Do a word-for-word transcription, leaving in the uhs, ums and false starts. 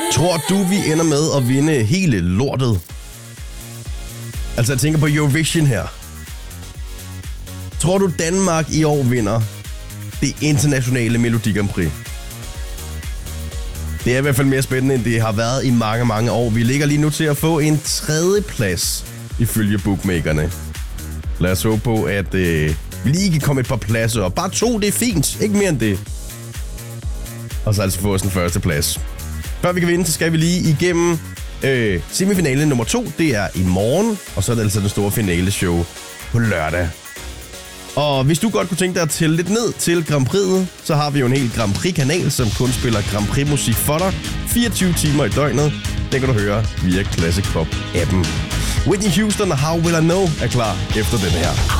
Tror du, vi ender med at vinde hele lortet? Altså, jeg tænker på Eurovision her. Tror du, Danmark i år vinder det internationale Melodi Grand Prix? Det er i hvert fald mere spændende, end det har været i mange, mange år. Vi ligger lige nu til at få en tredje plads ifølge bookmakerne. Lad os håbe på, at øh, vi lige kan komme et par pladser op. Bare to, det er fint. Ikke mere end det. Og så altså få os den første plads. Før vi kan vinde, så skal vi lige igennem øh, semifinale nummer to. Det er i morgen, og så er det altså den store finaleshow på lørdag. Og hvis du godt kunne tænke dig at tælle lidt ned til Grand Prix'et, så har vi jo en hel Grand Prix-kanal, som kun spiller Grand Prix-musik for dig. fireogtyve timer i døgnet. Det kan du høre via Classic Pop-appen. Whitney Houston og How Will I Know er klar efter den her.